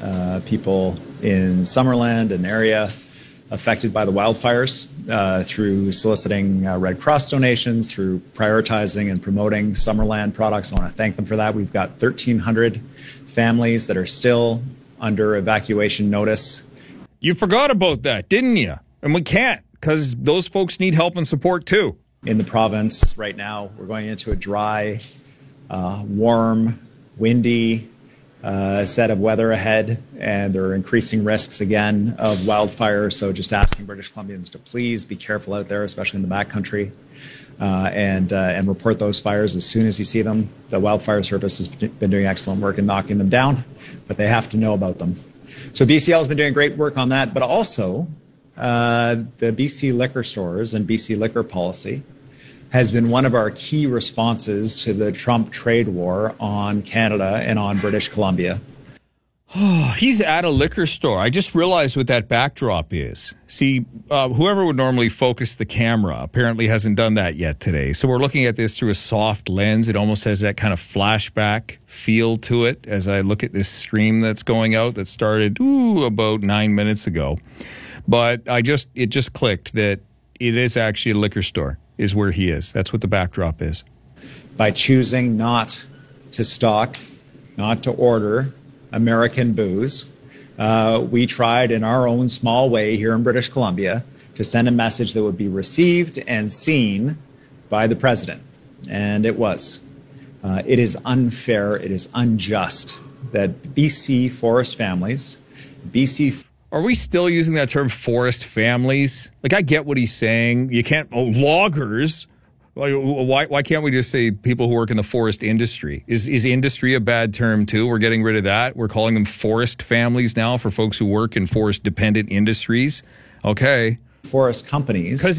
people in Summerland and area affected by the wildfires through soliciting Red Cross donations, through prioritizing and promoting Summerland products. I want to thank them for that. We've got 1,300 families that are still under evacuation notice. You forgot about that, didn't you? And we can't, because those folks need help and support too. In the province right now, we're going into a dry, warm, windy set of weather ahead, and there are increasing risks again of wildfire. So just asking British Columbians to please be careful out there, especially in the backcountry, and report those fires as soon as you see them. The Wildfire Service has been doing excellent work in knocking them down, but they have to know about them. So BCL has been doing great work on that, but also the BC liquor stores and BC liquor policy has been one of our key responses to the Trump trade war on Canada and on British Columbia. Oh, he's at a liquor store. I just realized what that backdrop is. See, whoever would normally focus the camera apparently hasn't done that yet today. So we're looking at this through a soft lens. It almost has that kind of flashback feel to it as I look at this stream that's going out that started about 9 minutes ago. But it just clicked that it is actually a liquor store is where he is. That's what the backdrop is. By choosing not to stock, not to order American booze, we tried in our own small way here in British Columbia to send a message that would be received and seen by the president. And it was. It is unfair, it is unjust that BC forest families, Are we still using that term, forest families? Like, I get what he's saying. You can't, loggers. Why can't we just say people who work in the forest industry? Is industry a bad term too? We're getting rid of that. We're calling them forest families now for folks who work in forest-dependent industries. Okay. Forest companies. Because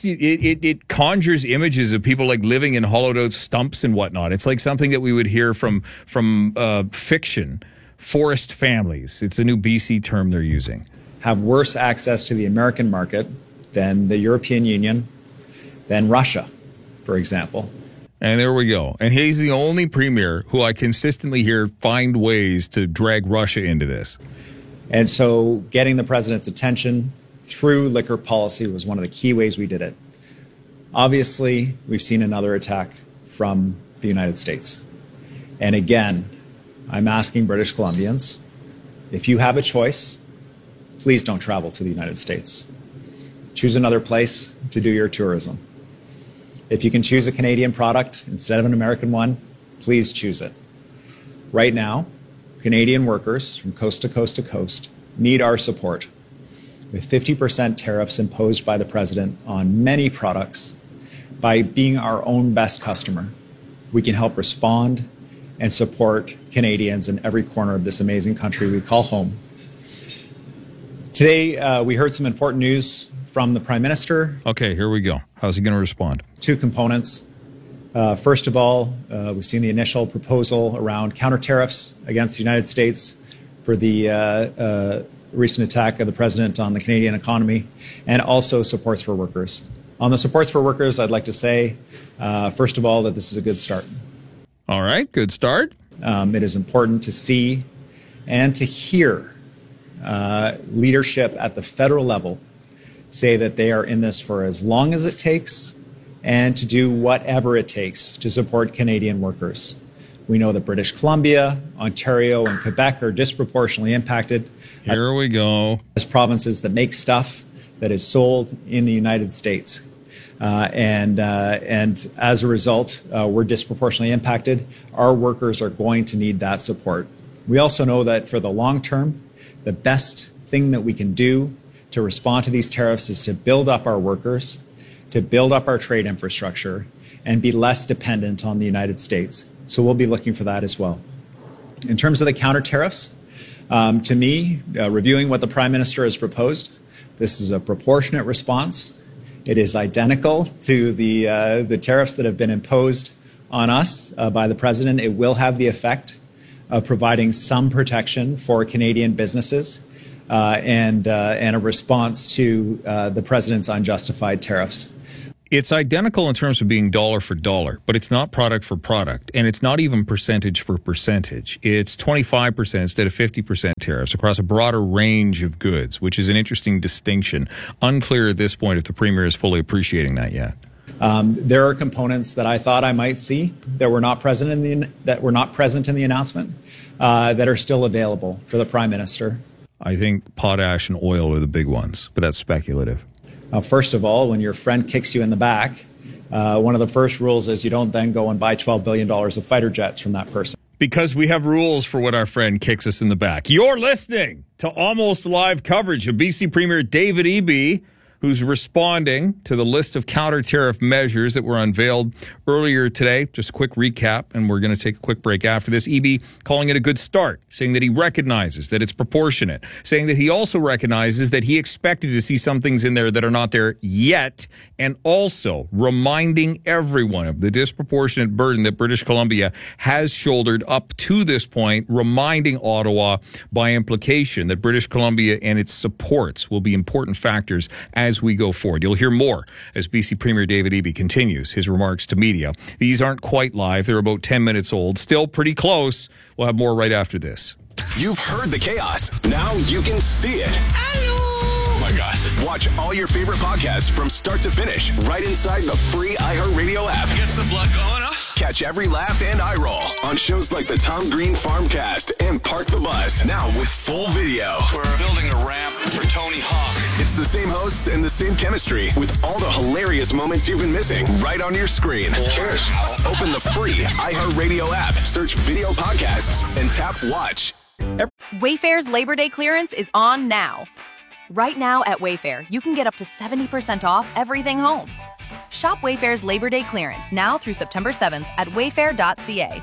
it conjures images of people like living in hollowed-out stumps and whatnot. It's like something that we would hear from fiction. Forest families. It's a new BC term they're using. Have worse access to the American market than the European Union, than Russia, for example. And there we go. And he's the only premier who I consistently hear find ways to drag Russia into this. And so getting the president's attention through liquor policy was one of the key ways we did it. Obviously, we've seen another attack from the United States. And again, I'm asking British Columbians, if you have a choice, please don't travel to the United States. Choose another place to do your tourism. If you can choose a Canadian product instead of an American one, please choose it. Right now, Canadian workers from coast to coast to coast need our support. With 50% tariffs imposed by the president on many products, by being our own best customer, we can help respond and support Canadians in every corner of this amazing country we call home. Today, we heard some important news from the Prime Minister. Okay, here we go. How's he going to respond? Two components. First of all, we've seen the initial proposal around counter tariffs against the United States for the recent attack of the president on the Canadian economy, and also supports for workers. On the supports for workers, I'd like to say, first of all, that this is a good start. All right, good start. It is important to see and to hear leadership at the federal level say that they are in this for as long as it takes and to do whatever it takes to support Canadian workers. We know that British Columbia, Ontario, and Quebec are disproportionately impacted. Here we go. As provinces that make stuff that is sold in the United States. And as a result, we're disproportionately impacted. Our workers are going to need that support. We also know that for the long term, the best thing that we can do to respond to these tariffs is to build up our workers, to build up our trade infrastructure, and be less dependent on the United States. So we'll be looking for that as well. In terms of the counter tariffs, to me, reviewing what the Prime Minister has proposed, this is a proportionate response. It is identical to the tariffs that have been imposed on us by the President. It will have the effect of providing some protection for Canadian businesses and a response to the President's unjustified tariffs. It's identical in terms of being dollar for dollar, but it's not product for product, and it's not even percentage for percentage. It's 25% instead of 50% tariffs across a broader range of goods, which is an interesting distinction. Unclear at this point if the Premier is fully appreciating that yet. There are components that I thought I might see that were not present in the announcement that are still available for the Prime Minister. I think potash and oil are the big ones, but that's speculative. First of all, when your friend kicks you in the back, one of the first rules is you don't then go and buy $12 billion of fighter jets from that person. Because we have rules for when our friend kicks us in the back. You're listening to almost live coverage of BC Premier David Eby, who's responding to the list of counter-tariff measures that were unveiled earlier today. Just a quick recap, and we're going to take a quick break after this. Eby calling it a good start, saying that he recognizes that it's proportionate, saying that he also recognizes that he expected to see some things in there that are not there yet, and also reminding everyone of the disproportionate burden that British Columbia has shouldered up to this point, reminding Ottawa by implication that British Columbia and its supports will be important factors as we go forward. You'll hear more as BC Premier David Eby continues his remarks to media. These aren't quite live. They're about 10 minutes old. Still pretty close. We'll have more right after this. You've heard the chaos. Now you can see it. Oh my gosh. Watch all your favorite podcasts from start to finish right inside the free iHeartRadio app. Gets the blood going, huh? Catch every laugh and eye roll on shows like the Tom Green Farmcast and Park the Bus. Now with full video. We're building a ramp for Tony Hawk. It's the same hosts and the same chemistry with all the hilarious moments you've been missing right on your screen. Cheers. Open the free iHeartRadio app, search video podcasts, and tap watch. Wayfair's Labor Day clearance is on now. Right now at Wayfair, you can get up to 70% off everything home. Shop Wayfair's Labor Day clearance now through September 7th at wayfair.ca.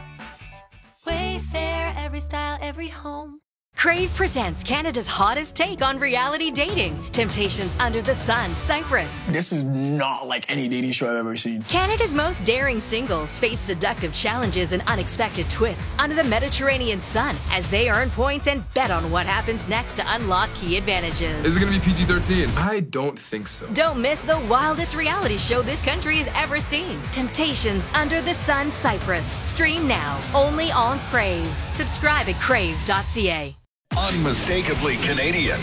Wayfair, every style, every home. Crave presents Canada's hottest take on reality dating. Temptations Under the Sun, Cyprus. This is not like any dating show I've ever seen. Canada's most daring singles face seductive challenges and unexpected twists under the Mediterranean sun as they earn points and bet on what happens next to unlock key advantages. Is it going to be PG-13? I don't think so. Don't miss the wildest reality show this country has ever seen. Temptations Under the Sun, Cyprus. Stream now, only on Crave. Subscribe at crave.ca. Unmistakably Canadian.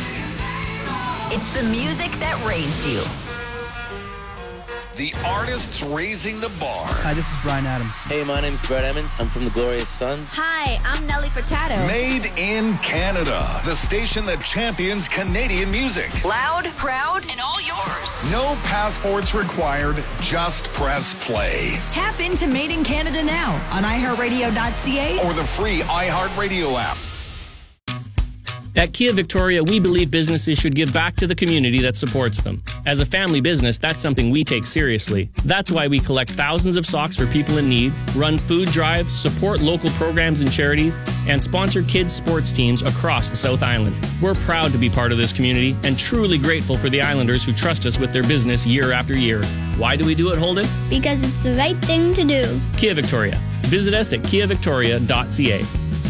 It's the music that raised you. The artists raising the bar. Hi, this is Bryan Adams. Hey, my name's Brett Emmons. I'm from the Glorious Sons. Hi, I'm Nelly Furtado. Made in Canada. The station that champions Canadian music. Loud, proud, and all yours. No passports required. Just press play. Tap into Made in Canada now on iHeartRadio.ca Or the free iHeartRadio app. At Kia Victoria, we believe businesses should give back to the community that supports them. As a family business, that's something we take seriously. That's why we collect thousands of socks for people in need, run food drives, support local programs and charities, and sponsor kids' sports teams across the South Island. We're proud to be part of this community and truly grateful for the Islanders who trust us with their business year after year. Why do we do it, Holden? Because it's the right thing to do. Kia Victoria. Visit us at kiavictoria.ca.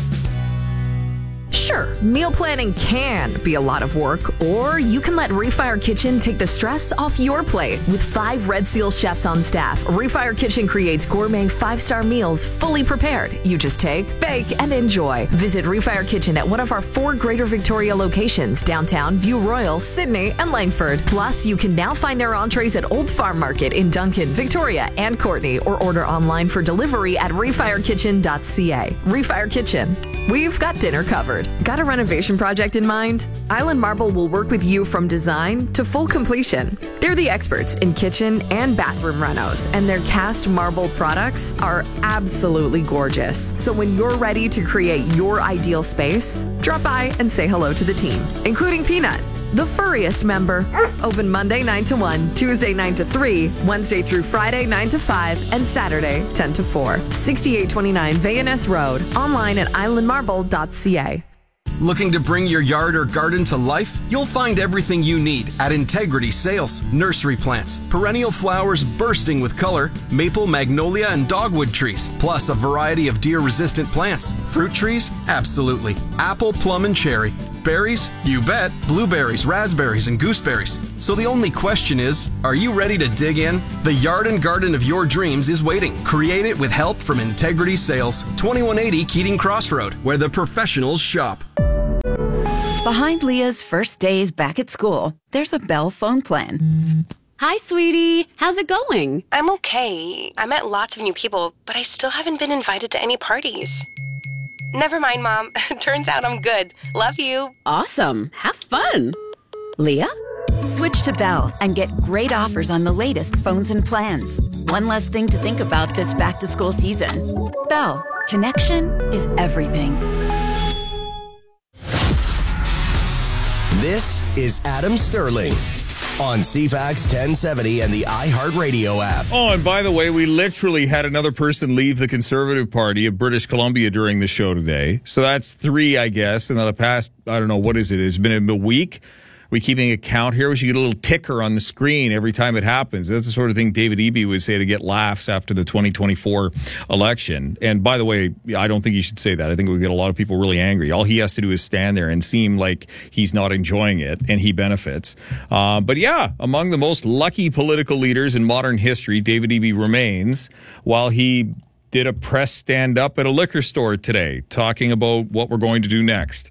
Sure, meal planning can be a lot of work, or you can let Refire Kitchen take the stress off your plate. With 5 Red Seal chefs on staff, Refire Kitchen creates gourmet 5-star meals fully prepared. You just take, bake, and enjoy. Visit Refire Kitchen at one of our 4 Greater Victoria locations, downtown, View Royal, Sydney, and Langford. Plus, you can now find their entrees at Old Farm Market in Duncan, Victoria, and Courtney, or order online for delivery at refirekitchen.ca. Refire Kitchen. We've got dinner covered. Got a renovation project in mind? Island Marble will work with you from design to full completion. They're the experts in kitchen and bathroom renos, and their cast marble products are absolutely gorgeous. So when you're ready to create your ideal space, drop by and say hello to the team, including Peanut, the furriest member. Open Monday 9 to 1, Tuesday 9 to 3, Wednesday through Friday 9 to 5, and Saturday 10 to 4. 6829 Vayaness Road. Online at islandmarble.ca. Looking to bring your yard or garden to life? You'll find everything you need at Integrity Sales. Nursery plants, perennial flowers bursting with color, maple, magnolia, and dogwood trees, plus a variety of deer-resistant plants. Fruit trees? Absolutely. Apple, plum, and cherry. Berries? You bet. Blueberries, raspberries, and gooseberries. So the only question is, are you ready to dig in? The yard and garden of your dreams is waiting. Create it with help from Integrity Sales, 2180 Keating Crossroad, where the professionals shop. Behind Leah's first days back at school, there's a Bell phone plan. Hi, sweetie. How's it going? I'm okay. I met lots of new people, but I still haven't been invited to any parties. Never mind, Mom. Turns out I'm good. Love you. Awesome. Have fun. Leah? Switch to Bell and get great offers on the latest phones and plans. One less thing to think about this back-to-school season. Bell. Connection is everything. This is Adam Sterling on CFAX 1070 and the iHeartRadio app. Oh, and by the way, we literally had another person leave the Conservative Party of British Columbia during the show today. So that's 3, I guess. In the past, I don't know, what is it? It's been a week. We keeping a count here? We should get a little ticker on the screen every time it happens. That's the sort of thing David Eby would say to get laughs after the 2024 election. And by the way, I don't think he should say that. I think it would get a lot of people really angry. All he has to do is stand there and seem like he's not enjoying it, and he benefits. But yeah, among the most lucky political leaders in modern history, David Eby remains, while he did a press stand-up at a liquor store today, talking about what we're going to do next.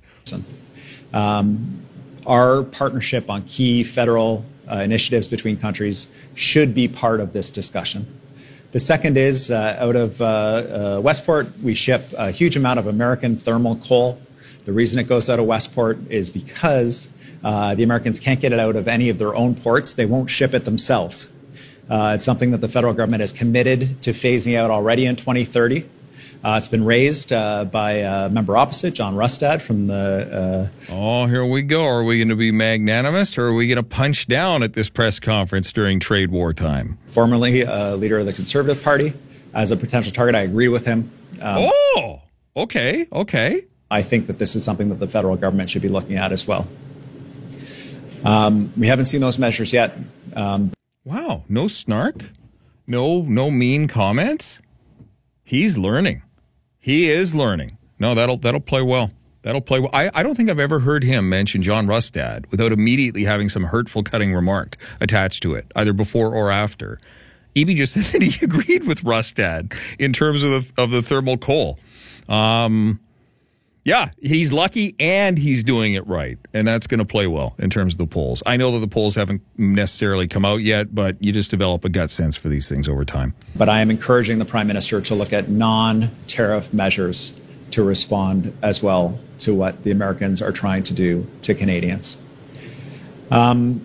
Our partnership on key federal initiatives between countries should be part of this discussion. The second is out of Westport, we ship a huge amount of American thermal coal. The reason it goes out of Westport is because the Americans can't get it out of any of their own ports. They won't ship it themselves. It's something that the federal government is committed to phasing out already in 2030. It's been raised by member opposite, John Rustad from the... Oh, here we go. Are we going to be magnanimous, or are we going to punch down at this press conference during trade war time? Formerly leader of the Conservative Party. As a potential target, I agree with him. Okay. I think that this is something that the federal government should be looking at as well. We haven't seen those measures yet. Wow, no snark? No mean comments? He's learning. He is learning. No, that'll play well. That'll play well. I don't think I've ever heard him mention John Rustad without immediately having some hurtful cutting remark attached to it, either before or after. Eby just said that he agreed with Rustad in terms of the thermal coal. Yeah, he's lucky and he's doing it right. And that's going to play well in terms of the polls. I know that the polls haven't necessarily come out yet, but you just develop a gut sense for these things over time. But I am encouraging the Prime Minister to look at non-tariff measures to respond as well to what the Americans are trying to do to Canadians. When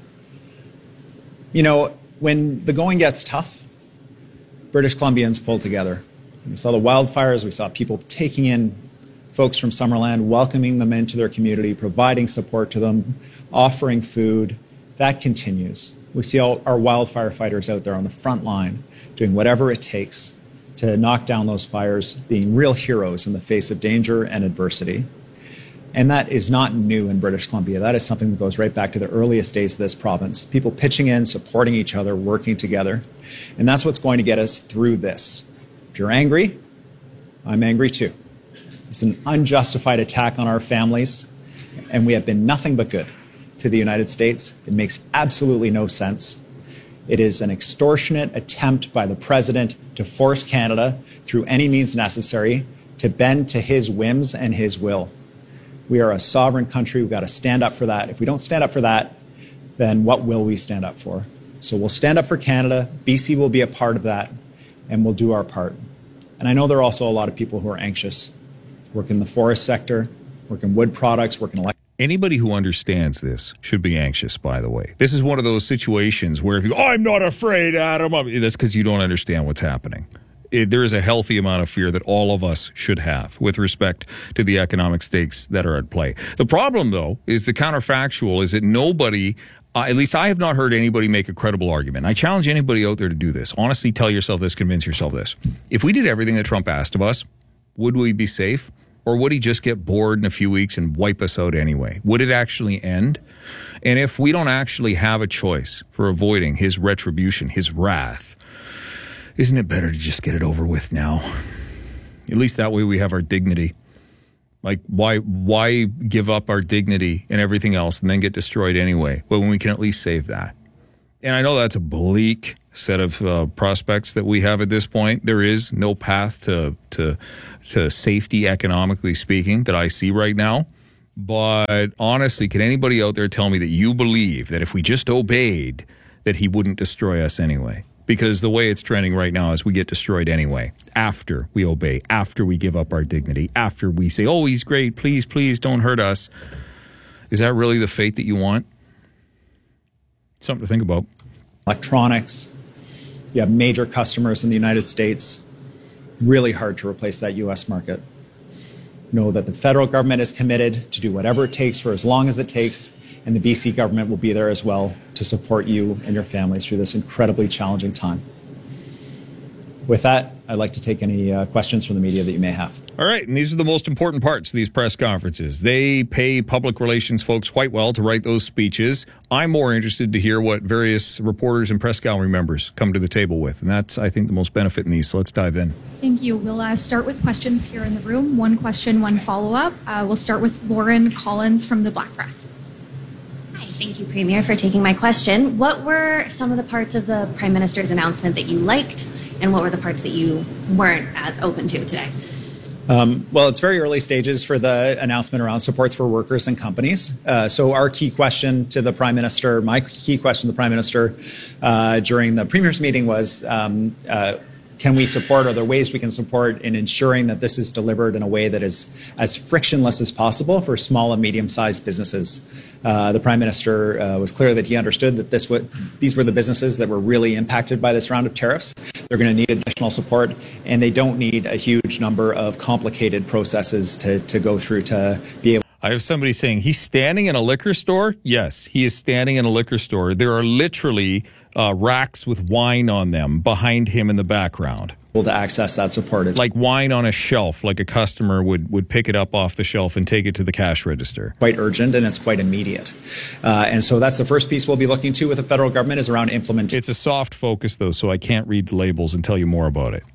the going gets tough, British Columbians pull together. We saw the wildfires, we saw people taking in folks from Summerland, welcoming them into their community, providing support to them, offering food. That continues. We see all our wildfire fighters out there on the front line doing whatever it takes to knock down those fires, being real heroes in the face of danger and adversity. And that is not new in British Columbia. That is something that goes right back to the earliest days of this province. People pitching in, supporting each other, working together. And that's what's going to get us through this. If you're angry, I'm angry too. It's an unjustified attack on our families, and we have been nothing but good to the United States. It makes absolutely no sense. It is an extortionate attempt by the president to force Canada, through any means necessary, to bend to his whims and his will. We are a sovereign country. We've got to stand up for that. If we don't stand up for that, then what will we stand up for? So we'll stand up for Canada. BC will be a part of that, and we'll do our part. And I know there are also a lot of people who are anxious. Work in the forest sector, work in wood products, work in electric. Anybody who understands this should be anxious, by the way. This is one of those situations where if you go, I'm not afraid, Adam, that's because you don't understand what's happening. There is a healthy amount of fear that all of us should have with respect to the economic stakes that are at play. The problem, though, is the counterfactual is that nobody, at least I have not heard anybody make a credible argument. I challenge anybody out there to do this. Honestly, tell yourself this, convince yourself this. If we did everything that Trump asked of us, would we be safe? Or would he just get bored in a few weeks and wipe us out anyway? Would it actually end? And if we don't actually have a choice for avoiding his retribution, his wrath, isn't it better to just get it over with now? At least that way we have our dignity. Like, why give up our dignity and everything else and then get destroyed anyway? Well, when we can at least save that. And I know that's a bleak set of prospects that we have at this point. There is no path to safety, economically speaking, that I see right now. But honestly, can anybody out there tell me that you believe that if we just obeyed, that he wouldn't destroy us anyway? Because the way it's trending right now is we get destroyed anyway, after we obey, after we give up our dignity, after we say, oh, he's great, please, please don't hurt us. Is that really the fate that you want? Something to think about. Electronics, you have major customers in the United States, really hard to replace that U.S. market. Know that the federal government is committed to do whatever it takes for as long as it takes, and the BC government will be there as well to support you and your families through this incredibly challenging time. With that, I'd like to take any questions from the media that you may have. All right, and these are the most important parts of these press conferences. They pay public relations folks quite well to write those speeches. I'm more interested to hear what various reporters and press gallery members come to the table with, and that's, I think, the most benefit in these. So let's dive in. Thank you. We'll start with questions here in the room. One question, one follow-up. We'll start with Lauren Collins from the Black Press. Hi, thank you, Premier, for taking my question. What were some of the parts of the Prime Minister's announcement that you liked, and what were the parts that you weren't as open to today? Well, it's very early stages for the announcement around supports for workers and companies. So our key question to the Prime Minister, my key question to the Prime Minister during the Premier's meeting was, can we support, are there ways we can support in ensuring that this is delivered in a way that is as frictionless as possible for small and medium-sized businesses? The Prime Minister was clear that he understood that these were the businesses that were really impacted by this round of tariffs. They're going to need additional support, and they don't need a huge number of complicated processes to go through to be able. I have somebody saying he's standing in a liquor store. Yes, he is standing in a liquor store. There are literally racks with wine on them behind him in the background. To access that support. It's like wine on a shelf, like a customer would pick it up off the shelf and take it to the cash register. Quite urgent, and it's quite immediate. And so that's the first piece we'll be looking to with the federal government is around implementation. It's a soft focus, though, so I can't read the labels and tell you more about it.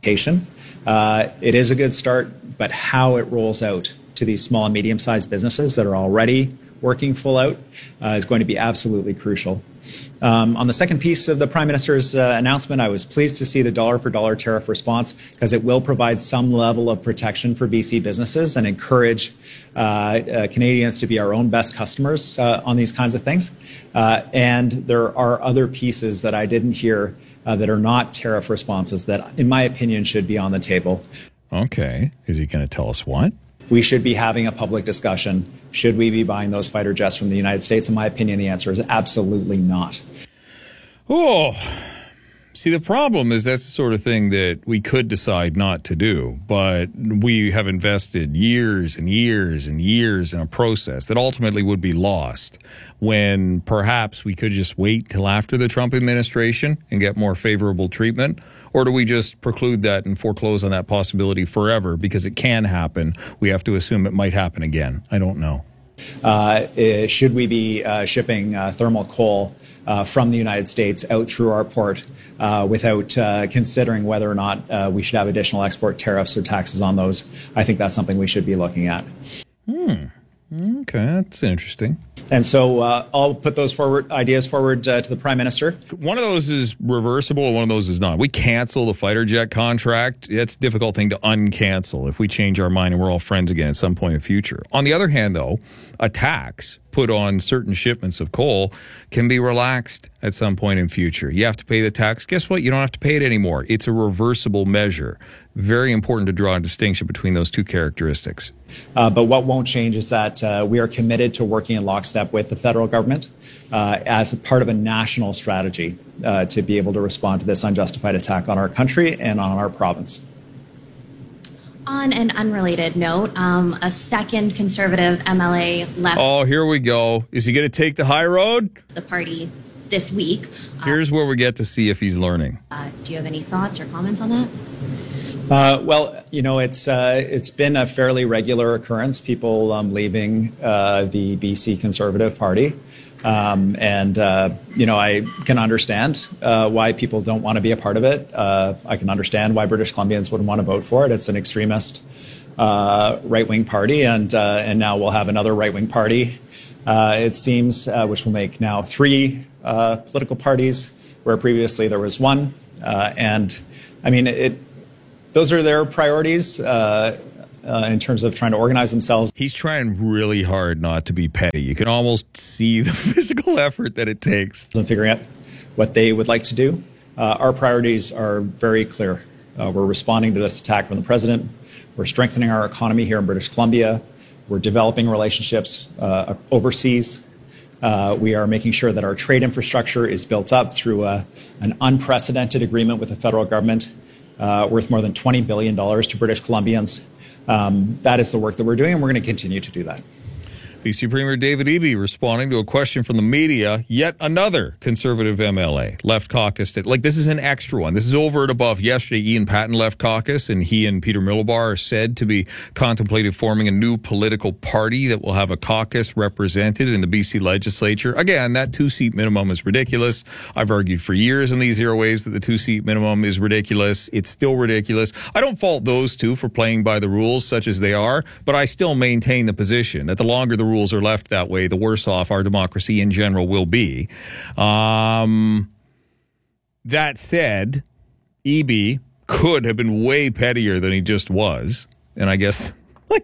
It is a good start, but how it rolls out to these small and medium-sized businesses that are already working full out is going to be absolutely crucial. On the second piece of the Prime Minister's announcement, I was pleased to see the dollar-for-dollar tariff response because it will provide some level of protection for BC businesses and encourage Canadians to be our own best customers on these kinds of things. And there are other pieces that I didn't hear that are not tariff responses that, in my opinion, should be on the table. Okay. Is he going to tell us what? We should be having a public discussion. Should we be buying those fighter jets from the United States? In my opinion, the answer is absolutely not. Oh, see, the problem is that's the sort of thing that we could decide not to do, but we have invested years and years and years in a process that ultimately would be lost when perhaps we could just wait till after the Trump administration and get more favorable treatment. Or do we just preclude that and foreclose on that possibility forever because it can happen? We have to assume it might happen again. I don't know. Should we be shipping thermal coal from the United States out through our port without considering whether or not we should have additional export tariffs or taxes on those? I think that's something we should be looking at. Okay, that's interesting. And so I'll put those ideas forward to the Prime Minister. One of those is reversible and one of those is not. We cancel the fighter jet contract. It's a difficult thing to uncancel if we change our mind and we're all friends again at some point in the future. On the other hand, though, a tax put on certain shipments of coal can be relaxed at some point in future. You have to pay the tax. Guess what? You don't have to pay it anymore. It's a reversible measure. Very important to draw a distinction between those two characteristics. But what won't change is that we are committed to working in lockstep with the federal government as a part of a national strategy to be able to respond to this unjustified attack on our country and on our province. On an unrelated note, a second Conservative MLA left. Oh, here we go. Is he going to take the high road? The party this week. Here's where we get to see if he's learning. Do you have any thoughts or comments on that? Well, you know, it's been a fairly regular occurrence, people leaving the BC Conservative Party. You know, I can understand why people don't want to be a part of it. I can understand why British Columbians wouldn't want to vote for it. It's an extremist right-wing party, and now we'll have another right-wing party, it seems, which will make now 3 political parties, where previously there was 1. And I mean, those are their priorities in terms of trying to organize themselves. He's trying really hard not to be petty. You can almost see the physical effort that it takes. And figuring out what they would like to do. Our priorities are very clear. We're responding to this attack from the president. We're strengthening our economy here in British Columbia. We're developing relationships overseas. We are making sure that our trade infrastructure is built up through an unprecedented agreement with the federal government worth more than $20 billion to British Columbians. That is the work that we're doing, and we're going to continue to do that. BC Premier David Eby responding to a question from the media. Yet another Conservative MLA left caucus. This is an extra one. This is over and above yesterday. Ian Patten left caucus, and he and Peter Milobar are said to be contemplating forming a new political party that will have a caucus represented in the BC legislature. Again, that 2-seat minimum is ridiculous. I've argued for years in these airwaves that the 2-seat minimum is ridiculous. It's still ridiculous. I don't fault those two for playing by the rules such as they are, but I still maintain the position that the longer the rules are left that way, the worse off our democracy in general will be. That said, Eby could have been way pettier than he just was, and I guess I'm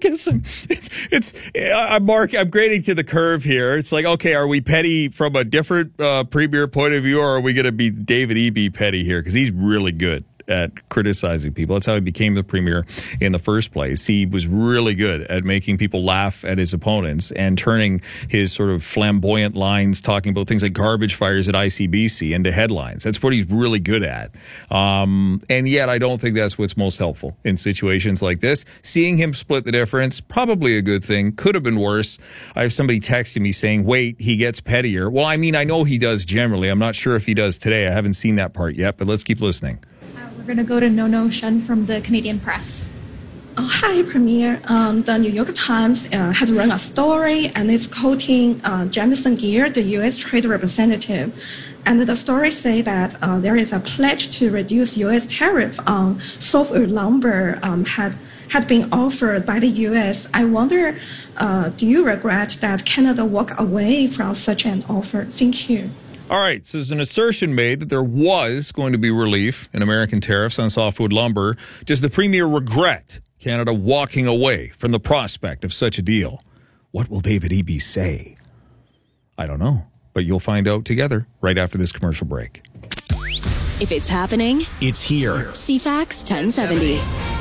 grading to the curve here. It's like, okay, are we petty from a different premier point of view, or are we going to be David Eby petty here? Because he's really good at criticizing people. That's how he became the premier in the first place. He was really good at making people laugh at his opponents and turning his sort of flamboyant lines talking about things like garbage fires at ICBC into headlines. That's what he's really good at. And yet I don't think that's what's most helpful in situations like this. Seeing him split the difference, probably a good thing. Could have been worse. I have somebody texting me saying, wait, he gets pettier. Well, I mean, I know he does generally. I'm not sure if he does today. I haven't seen that part yet, but let's keep listening. We're going to go to Nono Shen from the Canadian Press. Hi, Premier. The New York Times has run a story, and it's quoting Jamison Geer, the U.S. Trade Representative. And the story say that there is a pledge to reduce U.S. tariff on softwood lumber had been offered by the U.S. I wonder, do you regret that Canada walked away from such an offer? Thank you. All right, so there's an assertion made that there was going to be relief in American tariffs on softwood lumber. Does the Premier regret Canada walking away from the prospect of such a deal? What will David Eby say? I don't know, but you'll find out together right after this commercial break. If it's happening, it's here. CFAX 1070.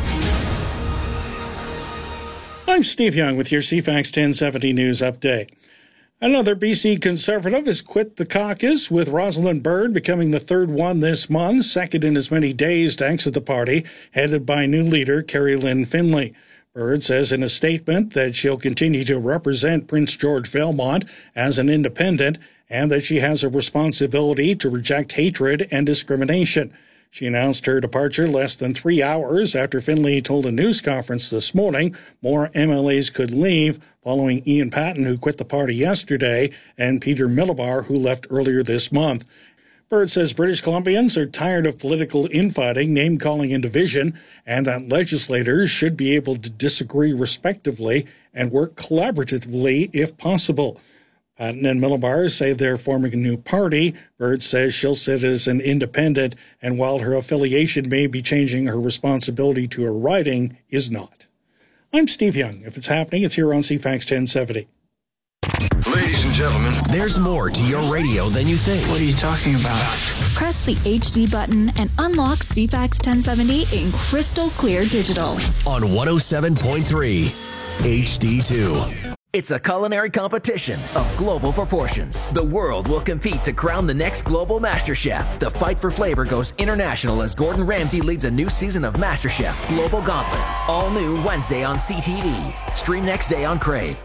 I'm Steve Young with your CFAX 1070 News Update. Another BC Conservative has quit the caucus, with Rosalind Byrd becoming the third one this month, second in as many days to exit the party, headed by new leader Carrie Lynn Finlay. Byrd says in a statement that she'll continue to represent Prince George Belmont as an independent and that she has a responsibility to reject hatred and discrimination. She announced her departure less than 3 hours after Finlay told a news conference this morning more MLAs could leave, following Ian Patten, who quit the party yesterday, and Peter Milobar, who left earlier this month. Byrd says British Columbians are tired of political infighting, name-calling, and division, and that legislators should be able to disagree respectively and work collaboratively if possible. Patten and Milobar say they're forming a new party. Byrd says she'll sit as an independent, and while her affiliation may be changing, her responsibility to her riding is not. I'm Steve Young. If it's happening, it's here on CFAX 1070. Ladies and gentlemen, there's more to your radio than you think. What are you talking about? Press the HD button and unlock CFAX 1070 in crystal clear digital. On 107.3 HD2. It's a culinary competition of global proportions. The world will compete to crown the next global MasterChef. The fight for flavor goes international as Gordon Ramsay leads a new season of MasterChef Global Gauntlet. All new Wednesday on CTV. Stream next day on Crave.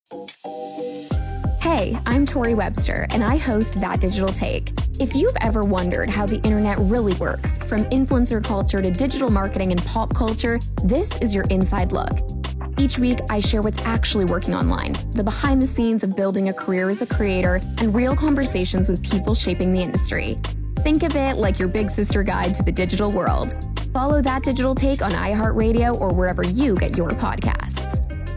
Hey, I'm Tori Webster, and I host That Digital Take. If you've ever wondered how the internet really works, from influencer culture to digital marketing and pop culture, this is your inside look. Each week, I share what's actually working online, the behind the scenes of building a career as a creator, and real conversations with people shaping the industry. Think of it like your big sister guide to the digital world. Follow That Digital Take on iHeartRadio or wherever you get your podcasts.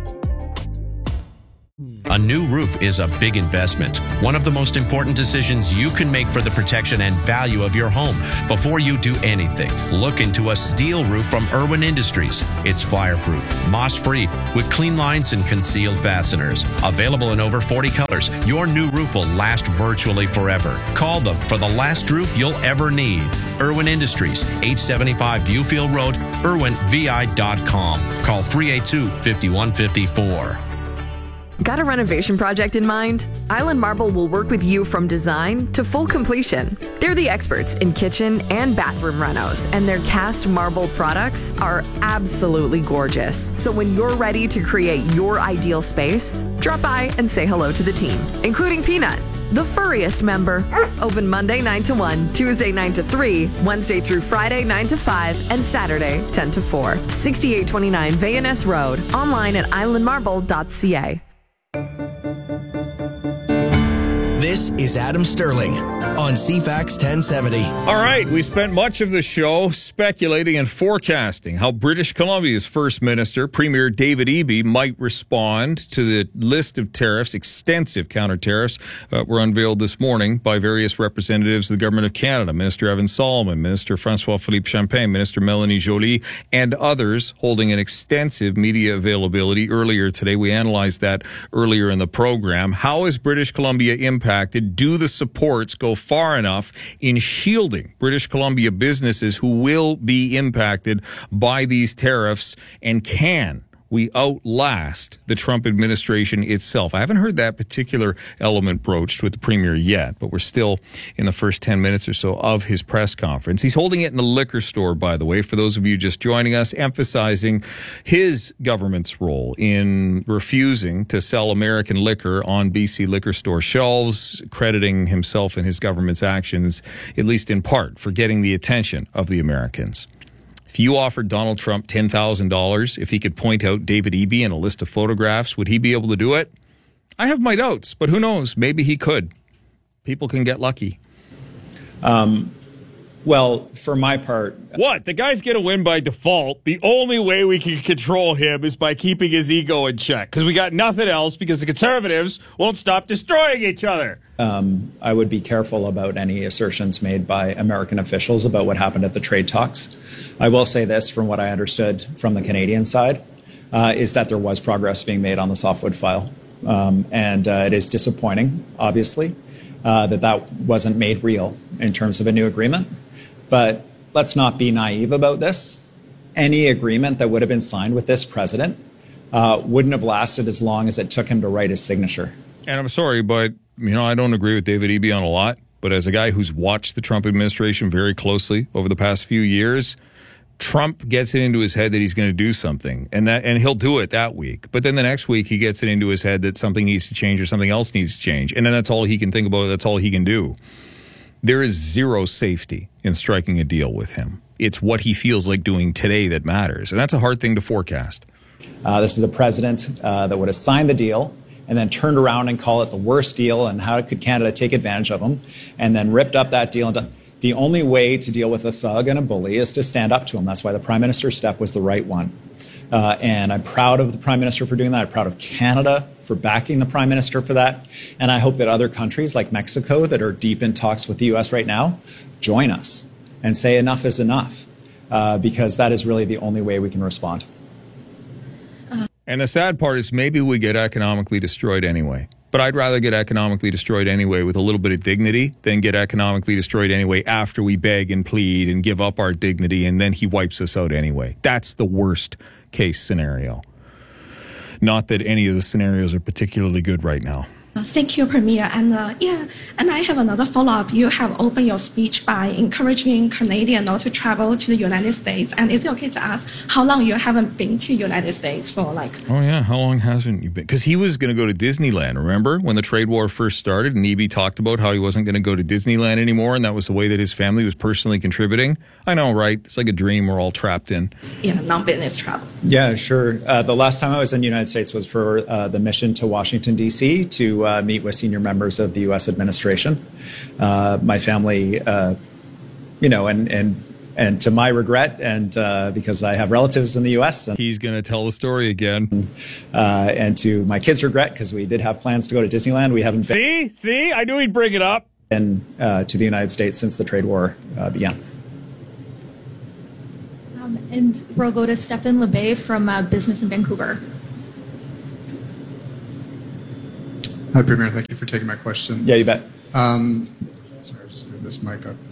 A new roof is a big investment. One of the most important decisions you can make for the protection and value of your home. Before you do anything, look into a steel roof from Irwin Industries. It's fireproof, moss-free, with clean lines and concealed fasteners. Available in over 40 colors, your new roof will last virtually forever. Call them for the last roof you'll ever need. Irwin Industries, 875 Viewfield Road, irwinvi.com. Call 382-5154. Got a renovation project in mind? Island Marble will work with you from design to full completion. They're the experts in kitchen and bathroom renos, and their cast marble products are absolutely gorgeous. So when you're ready to create your ideal space, drop by and say hello to the team, including Peanut, the furriest member. Open Monday 9 to 1, Tuesday 9 to 3, Wednesday through Friday 9 to 5, and Saturday 10 to 4. 6829 Vayaness Road. Online at islandmarble.ca. This is Adam Sterling on CFAX 1070. All right, we spent much of the show speculating and forecasting how British Columbia's First Minister, Premier David Eby, might respond to the list of tariffs, extensive counter tariffs, were unveiled this morning by various representatives of the Government of Canada, Minister Evan Solomon, Minister François-Philippe Champagne, Minister Melanie Joly, and others holding an extensive media availability earlier today. We analyzed that earlier in the program. How is British Columbia impacted? Do the supports go far enough in shielding British Columbia businesses who will be impacted by these tariffs, and can we outlast the Trump administration itself? I haven't heard that particular element broached with the premier yet, but we're still in the first 10 minutes or so of his press conference. He's holding it in a liquor store, by the way, for those of you just joining us, emphasizing his government's role in refusing to sell American liquor on BC liquor store shelves, crediting himself and his government's actions, at least in part, for getting the attention of the Americans. If you offered Donald Trump $10,000, if he could point out David Eby in a list of photographs, would he be able to do it? I have my doubts, but who knows? Maybe he could. People can get lucky. Well, for my part... What? The guy's going to win by default. The only way we can control him is by keeping his ego in check, because we got nothing else, because the Conservatives won't stop destroying each other. I would be careful about any assertions made by American officials about what happened at the trade talks. I will say this, from what I understood from the Canadian side, is that there was progress being made on the softwood file. And it is disappointing, obviously, that wasn't made real in terms of a new agreement. But let's not be naive about this. Any agreement that would have been signed with this president wouldn't have lasted as long as it took him to write his signature. And I'm sorry, but I don't agree with David Eby on a lot. But as a guy who's watched the Trump administration very closely over the past few years, Trump gets it into his head that he's going to do something, and he'll do it that week. But then the next week he gets it into his head that something needs to change or something else needs to change. And then that's all he can think about. That's all he can do. There is zero safety in striking a deal with him. It's what he feels like doing today that matters. And that's a hard thing to forecast. This is a president that would have signed the deal and then turned around and call it the worst deal, and how could Canada take advantage of him, and then ripped up that deal. The only way to deal with a thug and a bully is to stand up to him. That's why the Prime Minister's step was the right one. And I'm proud of the Prime Minister for doing that. I'm proud of Canada for backing the Prime Minister for that. And I hope that other countries like Mexico, that are deep in talks with the U.S. right now, join us and say enough is enough, because that is really the only way we can respond. And the sad part is maybe we get economically destroyed anyway. But I'd rather get economically destroyed anyway with a little bit of dignity than get economically destroyed anyway after we beg and plead and give up our dignity, and then he wipes us out anyway. That's the worst case scenario. Not that any of the scenarios are particularly good right now. Thank you, Premier. And and I have another follow-up. You have opened your speech by encouraging Canadians not to travel to the United States. And is it okay to ask how long you haven't been to the United States for, like... Oh, yeah. How long haven't you been? Because he was going to go to Disneyland, remember? When the trade war first started, and Eby talked about how he wasn't going to go to Disneyland anymore, and that was the way that his family was personally contributing. I know, right? It's like a dream we're all trapped in. Yeah, non-business travel. Yeah, sure. The last time I was in the United States was for the mission to Washington, D.C. to meet with senior members of the U.S. administration. My family, and and to my regret, and because I have relatives in the U.S. And, he's going to tell the story again. And to my kids' regret, because we did have plans to go to Disneyland. We haven't been. See? I knew he'd bring it up. And to the United States since the trade war began. And we'll go to Stefan LeBay from Business in Vancouver. Hi, Premier. Thank you for taking my question. Yeah, you bet. Sorry, I just moved this mic up.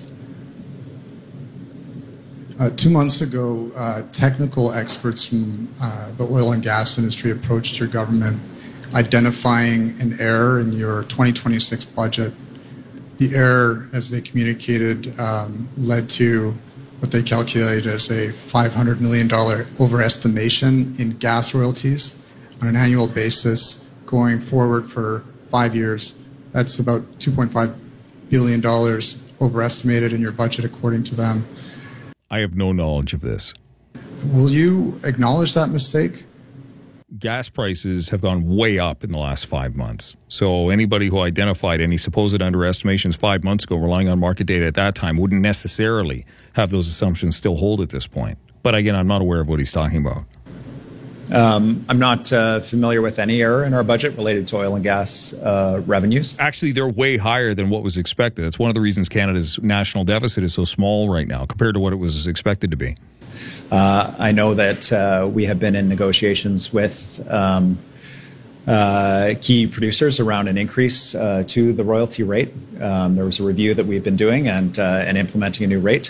2 months ago, technical experts from the oil and gas industry approached your government identifying an error in your 2026 budget. The error, as they communicated, led to what they calculated as a $500 million overestimation in gas royalties on an annual basis going forward for 5 years. That's about $2.5 billion overestimated in your budget, according to them. I have no knowledge of this. Will you acknowledge that mistake? Gas prices have gone way up in the last 5 months. So anybody who identified any supposed underestimations 5 months ago, relying on market data at that time, wouldn't necessarily have those assumptions still hold at this point. But again, I'm not aware of what he's talking about. I'm not familiar with any error in our budget related to oil and gas revenues. Actually, they're way higher than what was expected. That's one of the reasons Canada's national deficit is so small right now compared to what it was expected to be. I know that we have been in negotiations with key producers around an increase to the royalty rate. There was a review that we've been doing and implementing a new rate.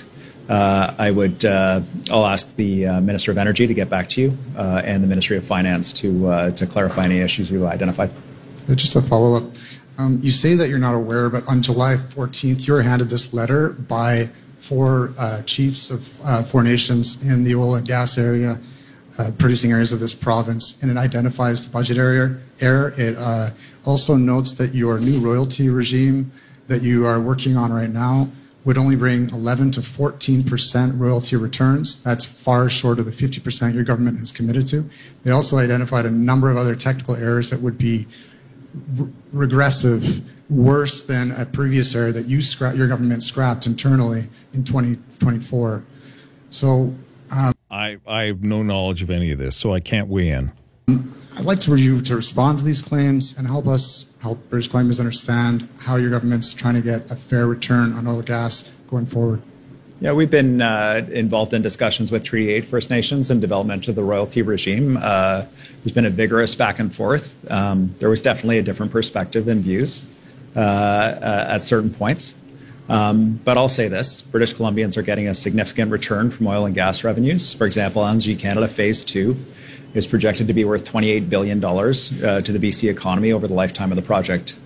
I'll ask the Minister of Energy to get back to you and the Ministry of Finance to clarify any issues we've identified. Just a follow-up. You say that you're not aware, but on July 14th, you were handed this letter by 4 chiefs of 4 nations in the oil and gas area, producing areas of this province, and it identifies the budget error. It also notes that your new royalty regime that you are working on right now would only bring 11 to 14% royalty returns. That's far short of the 50% your government has committed to. They also identified a number of other technical errors that would be regressive, worse than a previous error that your government scrapped internally in 2024. So I have no knowledge of any of this, so I can't weigh in. I'd like for you to respond to these claims and help British Columbians understand how your government's trying to get a fair return on oil and gas going forward. Yeah, we've been involved in discussions with Treaty 8 First Nations and development of the royalty regime. There's been a vigorous back and forth. There was definitely a different perspective and views at certain points. But I'll say this, British Columbians are getting a significant return from oil and gas revenues. For example, LNG Canada Phase 2 is projected to be worth $28 billion to the BC economy over the lifetime of the project.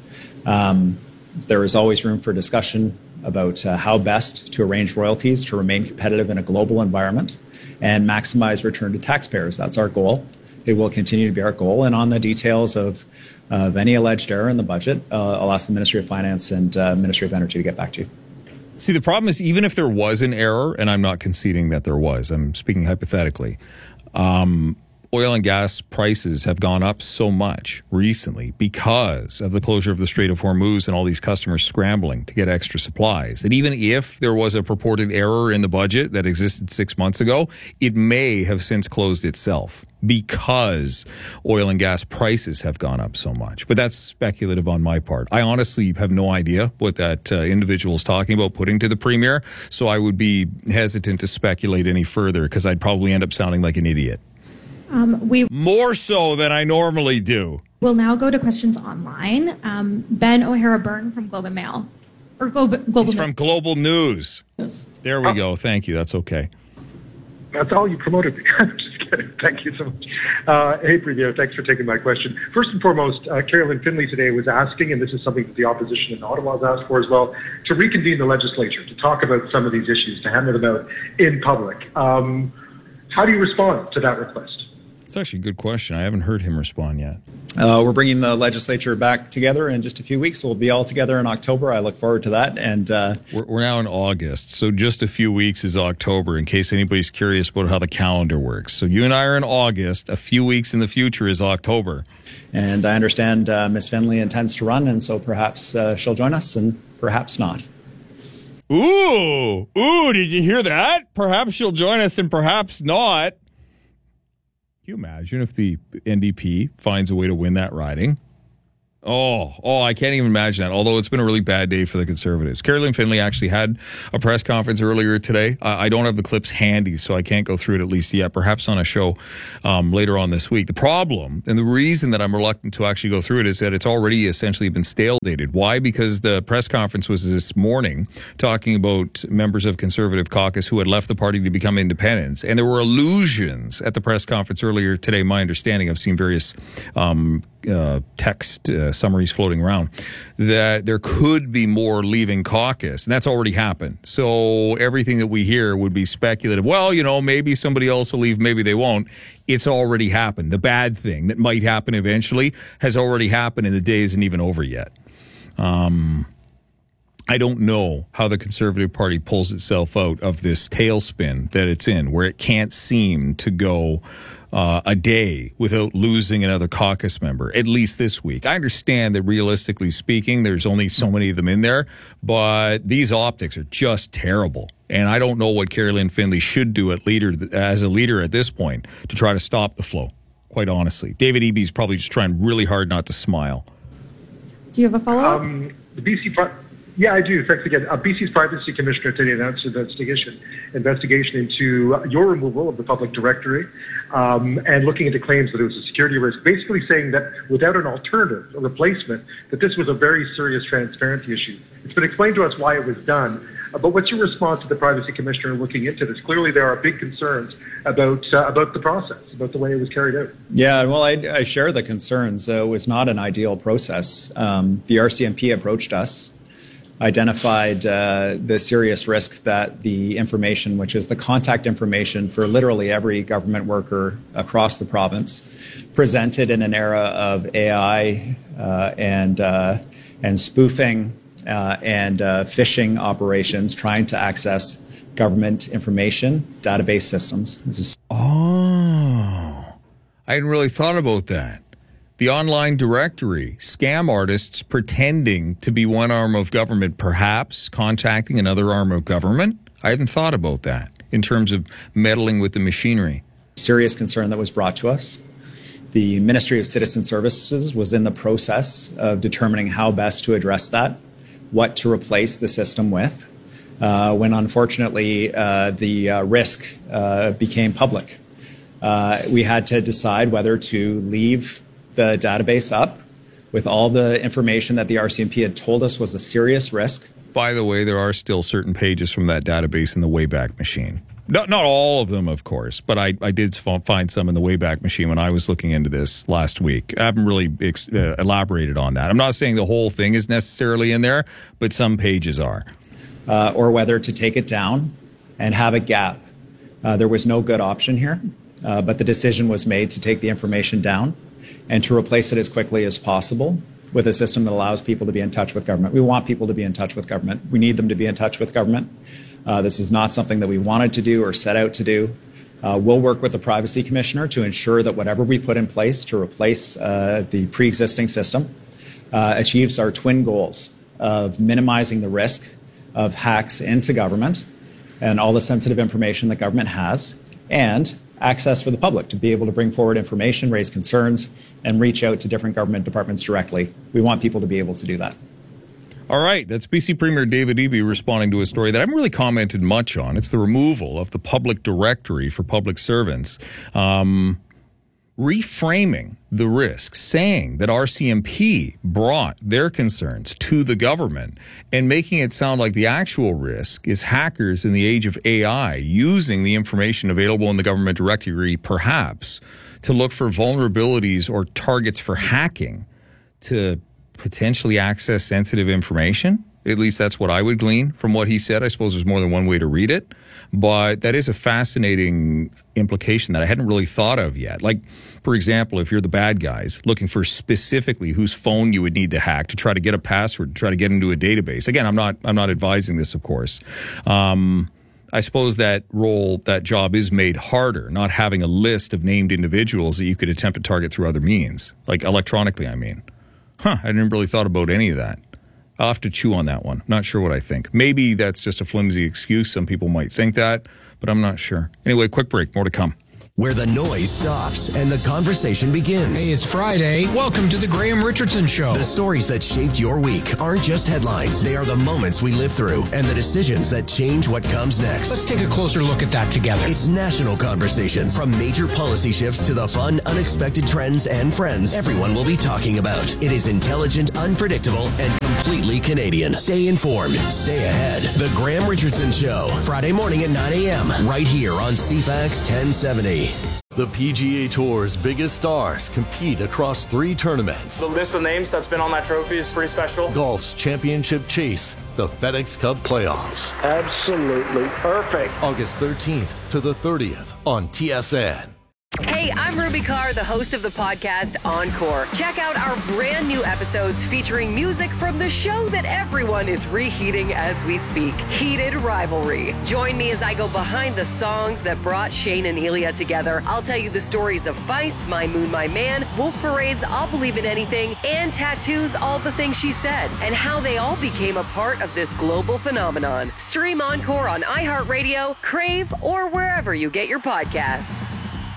There is always room for discussion about how best to arrange royalties to remain competitive in a global environment and maximize return to taxpayers. That's our goal. It will continue to be our goal. And on the details of any alleged error in the budget, I'll ask the Ministry of Finance and Ministry of Energy to get back to you. See, the problem is even if there was an error, and I'm not conceding that there was, I'm speaking hypothetically, oil and gas prices have gone up so much recently because of the closure of the Strait of Hormuz and all these customers scrambling to get extra supplies, that even if there was a purported error in the budget that existed 6 months ago, it may have since closed itself because oil and gas prices have gone up so much. But that's speculative on my part. I honestly have no idea what that individual is talking about putting to the Premier, so I would be hesitant to speculate any further because I'd probably end up sounding like an idiot. More so than I normally do. We'll now go to questions online. Ben O'Hara Byrne from Globe and Mail. Or Global He's from Global News. There we go. Thank you. That's okay. That's all you promoted me. I'm just kidding. Thank you so much. Hey, Premier, thanks for taking my question. First and foremost, Carolyn Finley today was asking, and this is something that the opposition in Ottawa has asked for as well, to reconvene the legislature, to talk about some of these issues, to hammer them out in public. How do you respond to that request? It's actually a good question. I haven't heard him respond yet. We're bringing the legislature back together in just a few weeks. We'll be all together in October. I look forward to that. And we're now in August, so just a few weeks is October, in case anybody's curious about how the calendar works. So you and I are in August. A few weeks in the future is October. And I understand Ms. Finley intends to run, and so perhaps she'll join us and perhaps not. Ooh, did you hear that? Perhaps she'll join us and perhaps not. Can you imagine if the NDP finds a way to win that riding? Oh, I can't even imagine that, although it's been a really bad day for the Conservatives. Carolyn Finley actually had a press conference earlier today. I don't have the clips handy, so I can't go through it at least yet, perhaps on a show later on this week. The problem, and the reason that I'm reluctant to actually go through it, is that it's already essentially been stale dated. Why? Because the press conference was this morning talking about members of Conservative caucus who had left the party to become independents, and there were allusions at the press conference earlier today, my understanding. I've seen various text summaries floating around that there could be more leaving caucus, and that's already happened. So everything that we hear would be speculative. Well, maybe somebody else will leave, maybe they won't. It's already happened. The bad thing that might happen eventually has already happened, and the day isn't even over yet. I don't know how the Conservative Party pulls itself out of this tailspin that it's in, where it can't seem to go a day without losing another caucus member, at least this week. I understand that realistically speaking, there's only so many of them in there, but these optics are just terrible. And I don't know what Carolyn Finley should do as a leader at this point to try to stop the flow, quite honestly. David Eby's probably just trying really hard not to smile. Do you have a follow-up? The BC... Yeah, I do. Thanks again. BC's Privacy Commissioner today announced an investigation into your removal of the public directory and looking into claims that it was a security risk, basically saying that without an alternative, a replacement, that this was a very serious transparency issue. It's been explained to us why it was done, but what's your response to the Privacy Commissioner looking into this? Clearly, there are big concerns about the process, about the way it was carried out. Yeah, well, I share the concerns. It was not an ideal process. The RCMP approached us, identified the serious risk that the information, which is the contact information for literally every government worker across the province, presented in an era of AI and spoofing and phishing operations trying to access government information database systems. I hadn't really thought about that. The online directory, scam artists pretending to be one arm of government, perhaps contacting another arm of government. I hadn't thought about that in terms of meddling with the machinery. Serious concern that was brought to us. The Ministry of Citizen Services was in the process of determining how best to address that, what to replace the system with, when unfortunately the risk became public. We had to decide whether to leave the database up with all the information that the RCMP had told us was a serious risk. By the way, there are still certain pages from that database in the Wayback Machine. Not all of them, of course, but I did find some in the Wayback Machine when I was looking into this last week. I haven't really elaborated on that. I'm not saying the whole thing is necessarily in there, but some pages are. Or whether to take it down and have a gap. There was no good option here, but the decision was made to take the information down and to replace it as quickly as possible with a system that allows people to be in touch with government. We want people to be in touch with government. We need them to be in touch with government. This is not something that we wanted to do or set out to do. We'll work with the Privacy Commissioner to ensure that whatever we put in place to replace the pre-existing system achieves our twin goals of minimizing the risk of hacks into government and all the sensitive information that government has, and access for the public to be able to bring forward information, raise concerns, and reach out to different government departments directly. We want people to be able to do that. All right, that's BC Premier David Eby responding to a story that I haven't really commented much on. It's the removal of the public directory for public servants. Reframing the risk, saying that RCMP brought their concerns to the government and making it sound like the actual risk is hackers in the age of AI using the information available in the government directory, perhaps, to look for vulnerabilities or targets for hacking to potentially access sensitive information. At least that's what I would glean from what he said. I suppose there's more than one way to read it, but that is a fascinating implication that I hadn't really thought of yet. Like, for example, if you're the bad guys looking for specifically whose phone you would need to hack to try to get a password, to try to get into a database. Again, I'm not advising this, of course. I suppose that job is made harder, not having a list of named individuals that you could attempt to target through other means, like electronically, I mean. I hadn't really thought about any of that. I'll have to chew on that one. Not sure what I think. Maybe that's just a flimsy excuse. Some people might think that, but I'm not sure. Anyway, quick break. More to come. Where the noise stops and the conversation begins. Hey, it's Friday. Welcome to the Graham Richardson Show. The stories that shaped your week aren't just headlines. They are the moments we live through and the decisions that change what comes next. Let's take a closer look at that together. It's national conversations. From major policy shifts to the fun, unexpected trends and friends everyone will be talking about. It is intelligent, unpredictable, and completely Canadian. Stay informed. Stay ahead. The Graham Richardson Show. Friday morning at 9 a.m. right here on CFAX 1070. The PGA Tour's biggest stars compete across 3 tournaments. The list of names that's been on that trophy is pretty special. Golf's championship chase, the FedEx Cup playoffs. Absolutely perfect. August 13th to the 30th on TSN. Hey, I'm Ruby Carr, the host of the podcast Encore. Check out our brand new episodes featuring music from the show that everyone is reheating as we speak, Heated Rivalry. Join me as I go behind the songs that brought Shane and Elia together. I'll tell you the stories of Feist, My Moon, My Man, Wolf Parade's I'll Believe in Anything, and Tattoo's All the Things She Said, and how they all became a part of this global phenomenon. Stream Encore on iHeartRadio, Crave, or wherever you get your podcasts.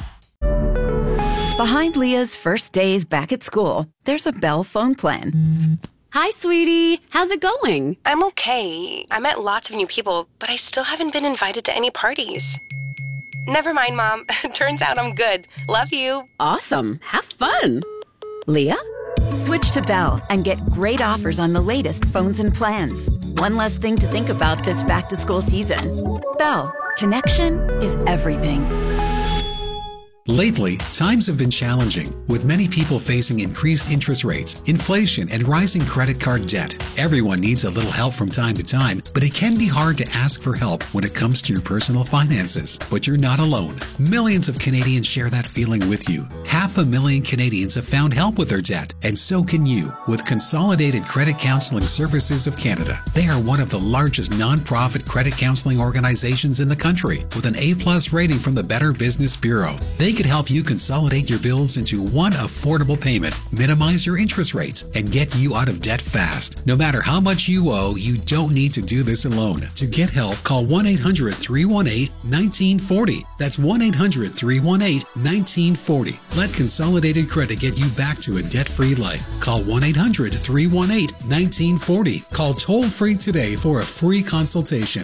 Behind Leah's first days back at school, there's a Bell phone plan. Hi, sweetie. How's it going? I'm okay. I met lots of new people, but I still haven't been invited to any parties. Never mind, Mom. Turns out I'm good. Love you. Awesome. Have fun. Leah? Switch to Bell and get great offers on the latest phones and plans. One less thing to think about this back-to-school season. Bell, connection is everything. Lately, times have been challenging, with many people facing increased interest rates, inflation, and rising credit card debt. Everyone needs a little help from time to time, but it can be hard to ask for help when it comes to your personal finances. But you're not alone. Millions of Canadians share that feeling with you. 500,000 Canadians have found help with their debt, and so can you with Consolidated Credit Counseling Services of Canada. They are one of the largest non-profit credit counseling organizations in the country, with an A+ rating from the Better Business Bureau. They could help you consolidate your bills into one affordable payment, minimize your interest rates, and get you out of debt fast. No matter how much you owe, you don't need to do this alone. To get help, call 1-800-318-1940. That's 1-800-318-1940. Let Consolidated Credit get you back to a debt-free life. Call 1-800-318-1940. Call toll-free today for a free consultation.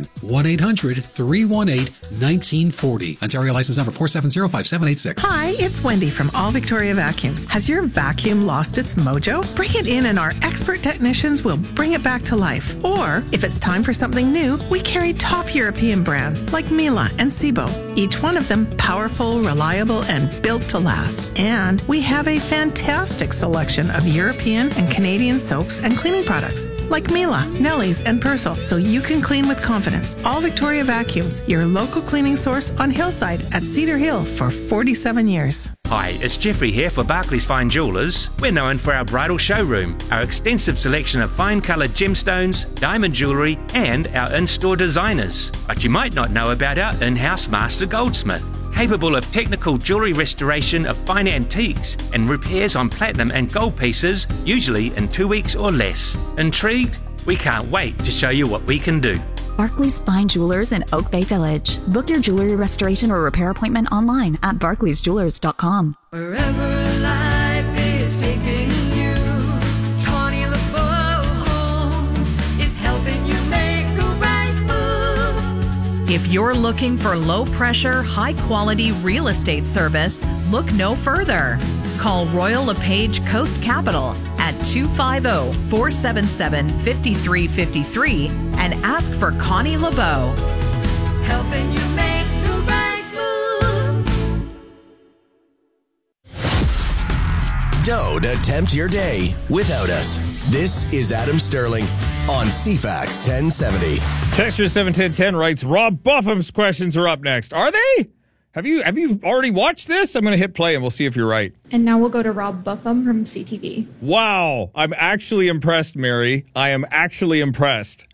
1-800-318-1940. Ontario license number 4705786. Hi, it's Wendy from All Victoria Vacuums. Has your vacuum lost its mojo? Bring it in and our expert technicians will bring it back to life. Or, if it's time for something new, we carry top European brands like Miele and Sebo. Each one of them powerful, reliable, and built to last. And we have a fantastic selection of European and Canadian soaps and cleaning products like Miele, Nelly's, and Persil, so you can clean with confidence. All Victoria Vacuums, your local cleaning source on Hillside at Cedar Hill for 47 years. Hi, it's Jeffrey here for Barclays Fine Jewellers. We're known for our bridal showroom, our extensive selection of fine coloured gemstones, diamond jewellery, and our in-store designers. But you might not know about our in-house master goldsmith, capable of technical jewellery restoration of fine antiques and repairs on platinum and gold pieces, usually in 2 weeks or less. Intrigued? We can't wait to show you what we can do. Barclays Fine Jewelers in Oak Bay Village. Book your jewelry restoration or repair appointment online at barclaysjewelers.com. Wherever life is taking you, Connie LeBeau Homes is helping you make the right move. If you're looking for low-pressure, high-quality real estate service, look no further. Call Royal LePage Coast Capital at 250-477-5353 and ask for Connie LeBeau. Helping you make the right move. Don't attempt your day without us. This is Adam Sterling on CFAX 1070. Texture 71010 writes, Rob Buffum's questions are up next. Are they? Have you already watched this? I'm going to hit play and we'll see if you're right. And now we'll go to Rob Buffum from CTV. Wow. I'm actually impressed, Mary. I am actually impressed.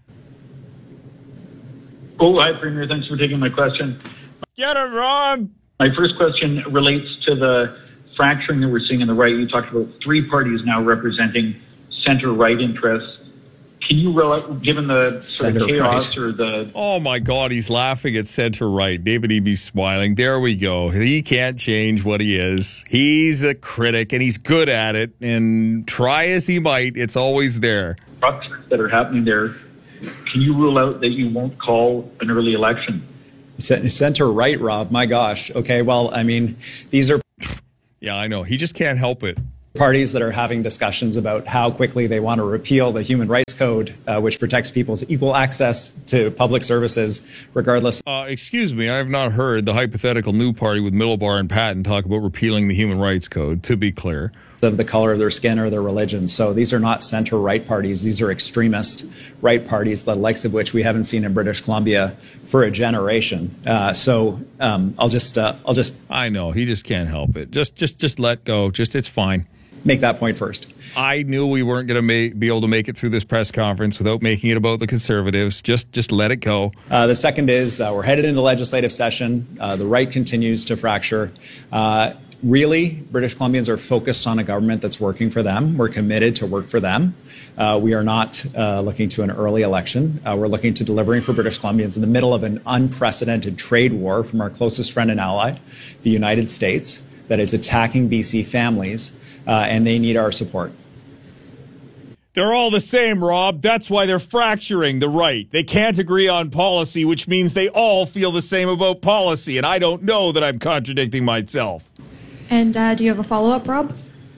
Oh, hi, Premier. Thanks for taking my question. Get it, Rob. My first question relates to the fracturing that we're seeing in the right. You talked about 3 parties now representing center-right interests. can you rule out, given the sort of Center chaos right. or the... Oh, my God, he's laughing at center right. David Eby's smiling. There we go. He can't change what he is. He's a critic, and he's good at it. And try as he might, it's always there. that are happening there, can you rule out that you won't call an early election? Center right, Rob. My gosh. Okay, well, I mean, these are Yeah, I know. He just can't help it. parties that are having discussions about how quickly they want to repeal the Human Rights Code, which protects people's equal access to public services, regardless. Excuse me, I have not heard the hypothetical new party with Middlebar and Patton talk about repealing the Human Rights Code, to be clear. Of the color of their skin or their religion. So these are not center-right parties. These are extremist right parties, the likes of which we haven't seen in British Columbia for a generation. I'll just. I know, he just can't help it. Just let go. It's fine. Make that point first. I knew we weren't going to be able to make it through this press conference without making it about the Conservatives. Just let it go. The second is we're headed into legislative session. The right continues to fracture. Really, British Columbians are focused on a government that's working for them. We're committed to work for them. We are not looking to an early election. We're looking to delivering for British Columbians in the middle of an unprecedented trade war from our closest friend and ally, the United States, that is attacking BC families, and they need our support. They're all the same, Rob. That's why they're fracturing the right. They can't agree on policy, which means they all feel the same about policy. And I don't know that I'm contradicting myself. And do you have a follow-up, Rob?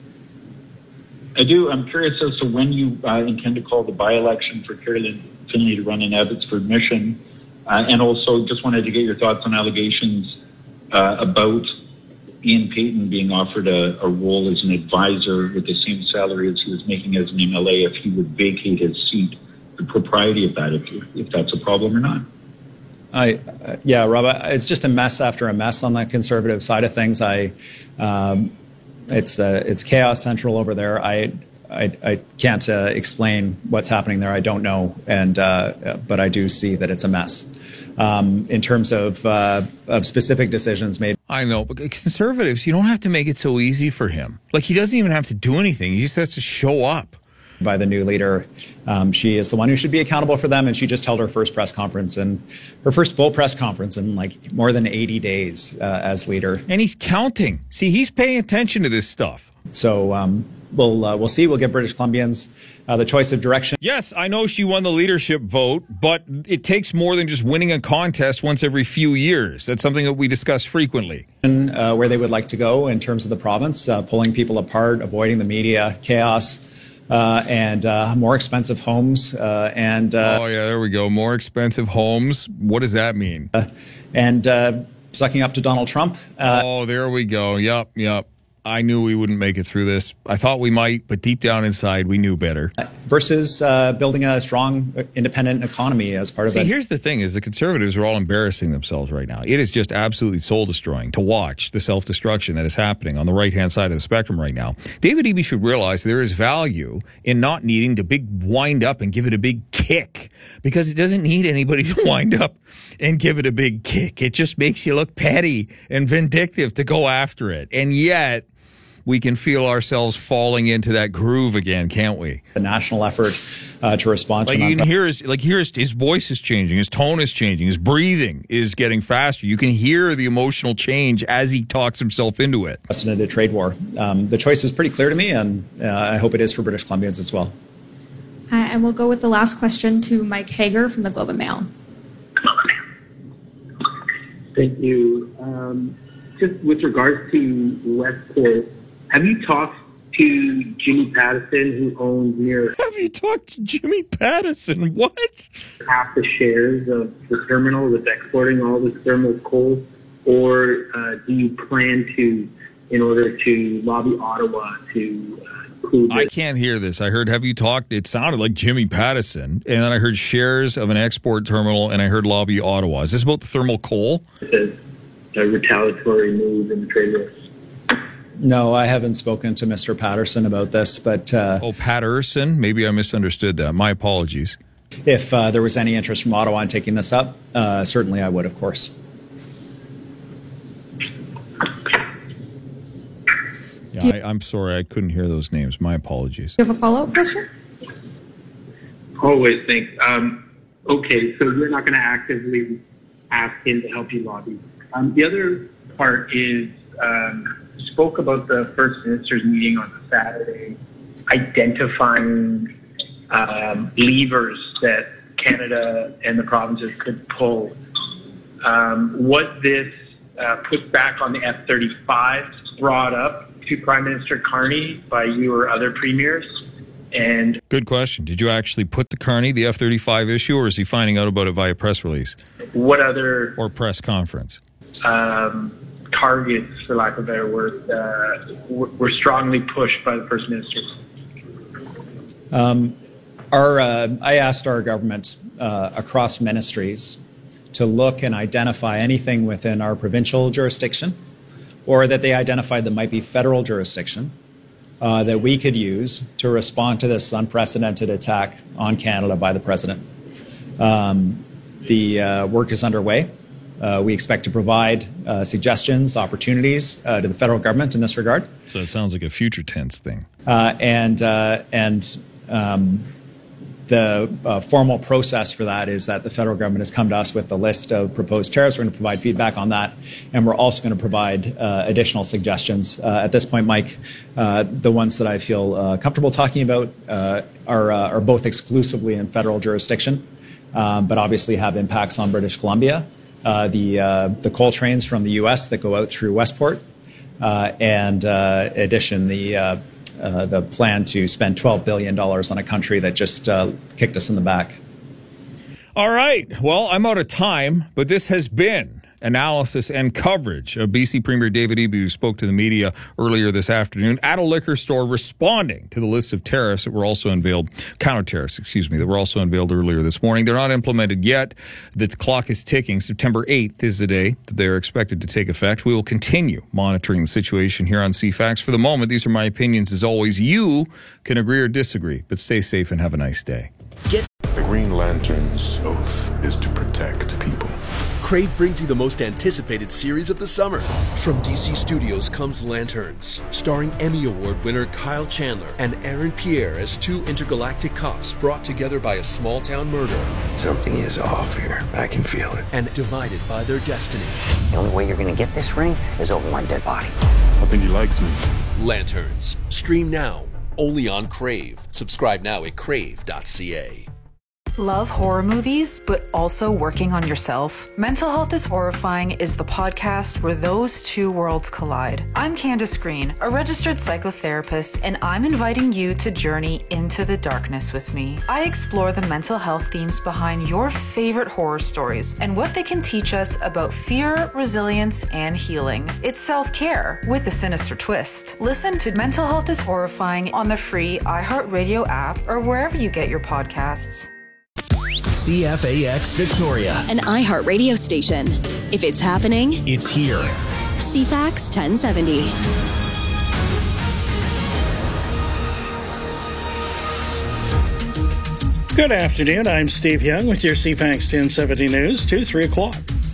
I do. I'm curious as to when you intend to call the by-election for Carolyn Finley to run in Abbotsford Mission. And also just wanted to get your thoughts on allegations about Ian Payton being offered a role as an advisor with the same salary as he was making as an MLA if he would vacate his seat. The propriety of that, if that's a problem or not. Yeah, Rob, it's just a mess after a mess on the Conservative side of things. It's chaos central over there. I can't explain what's happening there. I don't know, but I do see that it's a mess. In terms of specific decisions made. I know, but Conservatives, you don't have to make it so easy for him. Like, he doesn't even have to do anything. He just has to show up. By the new leader. She is the one who should be accountable for them, and she just held her first press conference and her first full press conference in like more than 80 days as leader. And he's counting. See, he's paying attention to this stuff. So we'll see. We'll give British Columbians the choice of direction. Yes, I know she won the leadership vote, but it takes more than just winning a contest once every few years. That's something that we discuss frequently. Where they would like to go in terms of the province, pulling people apart, avoiding the media chaos. And more expensive homes. Oh, yeah, there we go. More expensive homes. What does that mean? And sucking up to Donald Trump. There we go. Yep. I knew we wouldn't make it through this. I thought we might, but deep down inside, we knew better. Versus building a strong, independent economy as part of it. See, here's the thing, is the Conservatives are all embarrassing themselves right now. It is just absolutely soul-destroying to watch the self-destruction that is happening on the right-hand side of the spectrum right now. David Eby should realize there is value in not needing to wind up and give it a big kick, because it doesn't need anybody to wind up and give it a big kick. It just makes you look petty and vindictive to go after it. And yet, we can feel ourselves falling into that groove again, can't we? The national effort to respond to. You can hear his voice is changing, his tone is changing, his breathing is getting faster. You can hear the emotional change as he talks himself into it. Unprecedented trade war. The choice is pretty clear to me, and I hope it is for British Columbians as well. And we'll go with the last question to Mike Hager from the Globe and Mail. Thank you. Just with regards to Westport, have you talked to Jimmy Pattison, who owns near... Have you talked to Jimmy Pattison? What? Half the shares of the terminal that's exporting all this thermal coal? Or do you plan to, in order to lobby Ottawa to include... I can't hear this. I heard, have you talked? It sounded like Jimmy Pattison. And then I heard shares of an export terminal, and I heard lobby Ottawa. Is this about the thermal coal? It's a retaliatory move in the trade war. No, I haven't spoken to Mr. Patterson about this, but... Patterson? Maybe I misunderstood that. My apologies. If there was any interest from Ottawa in taking this up, certainly I would, of course. Yeah, I'm sorry. I couldn't hear those names. My apologies. Do you have a follow-up question? Always think. Okay, so you're not going to actively ask him to help you lobby. The other part is you spoke about the First Minister's meeting on Saturday, identifying levers that Canada and the provinces could pull. What this puts back on the F-35 brought up to Prime Minister Carney by you or other premiers. And good question. Did you actually put the Carney, the F-35 issue, or is he finding out about it via press release? What other... Or press conference? Targets, for lack of a better word, were strongly pushed by the First Minister. I asked our government across ministries to look and identify anything within our provincial jurisdiction or that they identified that might be federal jurisdiction that we could use to respond to this unprecedented attack on Canada by the President. The work is underway. We expect to provide suggestions, opportunities to the federal government in this regard. So it sounds like a future tense thing. The formal process for that is that the federal government has come to us with a list of proposed tariffs. We're going to provide feedback on that, and we're also going to provide additional suggestions. At this point, Mike, the ones that I feel comfortable talking about are both exclusively in federal jurisdiction, but obviously have impacts on British Columbia. The coal trains from the U.S. that go out through Westport, and in addition, the plan to spend $12 billion on a country that just kicked us in the back. All right. Well, I'm out of time, but this has been analysis and coverage of BC Premier David Eby, who spoke to the media earlier this afternoon at a liquor store responding to the list of tariffs that were also unveiled, counter tariffs, that were also unveiled earlier this morning. They're not implemented yet. The clock is ticking. September 8th is the day that they're expected to take effect. We will continue monitoring the situation here on CFAX. For the moment, these are my opinions. As always, you can agree or disagree, but stay safe and have a nice day. The Green Lantern's oath is to protect people. Crave brings you the most anticipated series of the summer. From DC Studios comes Lanterns, starring Emmy Award winner Kyle Chandler and Aaron Pierre as two intergalactic cops brought together by a small-town murder. Something is off here. I can feel it. And divided by their destiny. The only way you're going to get this ring is over my dead body. I think he likes me. Lanterns. Stream now. Only on Crave. Subscribe now at crave.ca. Love horror movies, but also working on yourself? Mental Health is Horrifying is the podcast where those two worlds collide. I'm Candace Green, a registered psychotherapist, and I'm inviting you to journey into the darkness with me. I explore the mental health themes behind your favorite horror stories and what they can teach us about fear, resilience, and healing. It's self-care with a sinister twist. Listen to Mental Health is Horrifying on the free iHeartRadio app or wherever you get your podcasts. CFAX Victoria, an iHeart radio station. If it's happening, it's here. CFAX 1070. Good afternoon. I'm Steve Young with your CFAX 1070 News, 3 o'clock.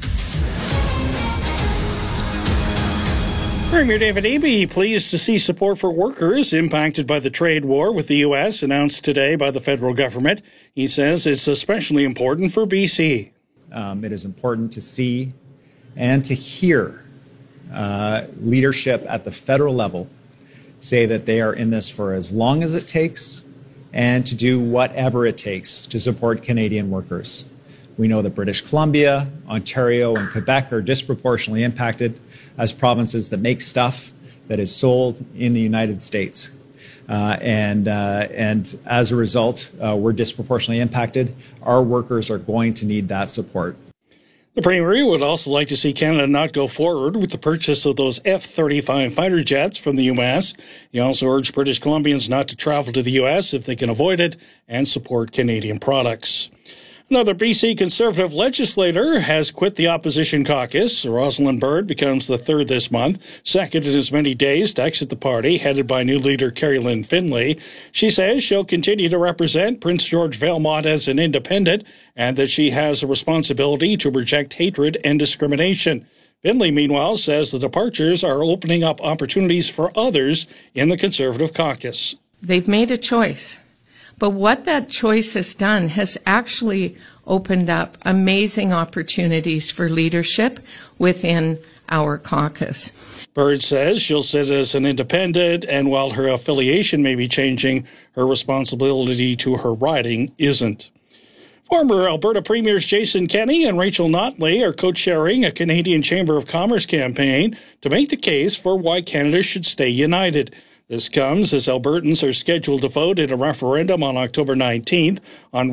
Premier David Eby pleased to see support for workers impacted by the trade war with the U.S. announced today by the federal government. He says it's especially important for BC. It is important to see and to hear leadership at the federal level say that they are in this for as long as it takes and to do whatever it takes to support Canadian workers. We know that British Columbia, Ontario, and Quebec are disproportionately impacted as provinces that make stuff that is sold in the United States. And as a result, we're disproportionately impacted. Our workers are going to need that support. The Premier would also like to see Canada not go forward with the purchase of those F-35 fighter jets from the U.S. He also urged British Columbians not to travel to the U.S. if they can avoid it and support Canadian products. Another BC Conservative legislator has quit the opposition caucus. Rosalind Byrd becomes the third this month, second in as many days to exit the party, headed by new leader Carrie-Lynne Finlay. She says she'll continue to represent Prince George Vailmont as an independent and that she has a responsibility to reject hatred and discrimination. Finlay, meanwhile, says the departures are opening up opportunities for others in the Conservative caucus. They've made a choice. But what that choice has done has actually opened up amazing opportunities for leadership within our caucus. Bird says she'll sit as an independent, and while her affiliation may be changing, her responsibility to her riding isn't. Former Alberta Premiers Jason Kenney and Rachel Notley are co-chairing a Canadian Chamber of Commerce campaign to make the case for why Canada should stay united. This comes as Albertans are scheduled to vote in a referendum on October 19th on